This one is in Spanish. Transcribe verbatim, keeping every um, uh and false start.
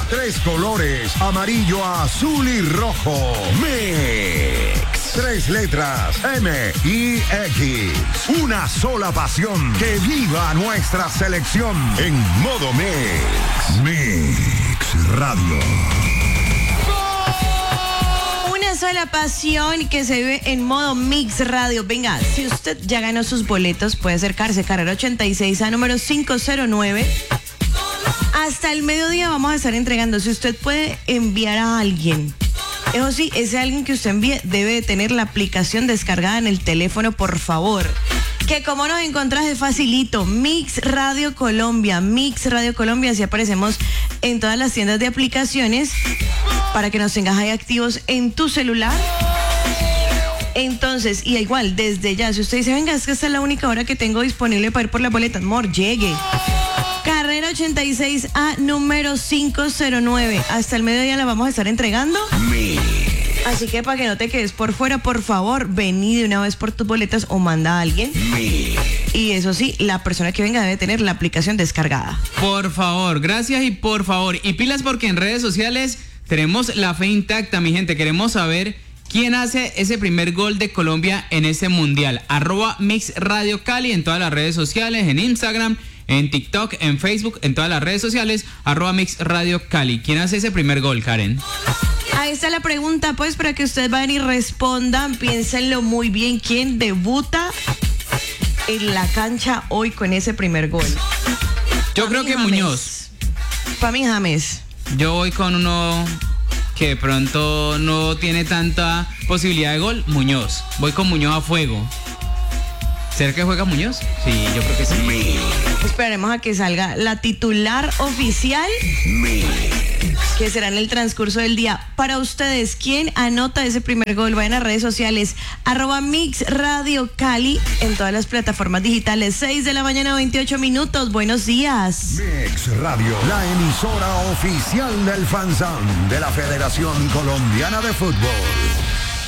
Tres colores, amarillo, azul y rojo. Mix. Tres letras, M y X. Una sola pasión. Que viva nuestra selección en modo Mix. Mix Radio. Una sola pasión que se vive en modo Mix Radio. Venga, si usted ya ganó sus boletos, puede acercarse carrera ochenta y seis a número quinientos nueve. Hasta el mediodía vamos a estar entregando. Si usted puede enviar a alguien, eso sí, ese alguien que usted envíe debe de tener la aplicación descargada en el teléfono, por favor. Que como nos encontrás es facilito. Mix Radio Colombia, Mix Radio Colombia, así aparecemos en todas las tiendas de aplicaciones para que nos tengas ahí activos en tu celular. Entonces, y igual, desde ya, si usted dice, venga, es que esta es la única hora que tengo disponible para ir por la boleta, amor, llegue. Carrera ochenta y seis a número quinientos nueve. Hasta el mediodía la vamos a estar entregando. Así que para que no te quedes por fuera, por favor, vení de una vez por tus boletas o manda a alguien. Y eso sí, la persona que venga debe tener la aplicación descargada. Por favor, gracias y por favor. Y pilas porque en redes sociales tenemos la fe intacta, mi gente. Queremos saber quién hace ese primer gol de Colombia en este mundial. Arroba Mix Radio Cali en todas las redes sociales, en Instagram, en TikTok, en Facebook, en todas las redes sociales, arroba Mix Radio Cali. ¿Quién hace ese primer gol, Karen? Ahí está la pregunta, pues, para que ustedes vayan y respondan. Piénsenlo muy bien. ¿Quién debuta en la cancha hoy con ese primer gol? Yo creo que Muñoz. Para mí, James. Yo voy con uno que de pronto no tiene tanta posibilidad de gol. Muñoz. Voy con Muñoz a fuego. ¿Será que juega Muñoz? Sí, yo creo que sí. Esperaremos a que salga la titular oficial, que será en el transcurso del día. Para ustedes, ¿quién anota ese primer gol? Vayan a redes sociales, arroba Mix Radio Cali en todas las plataformas digitales. seis de la mañana, veintiocho minutos. Buenos días. Mix Radio, la emisora oficial del Fanzón de la Federación Colombiana de Fútbol.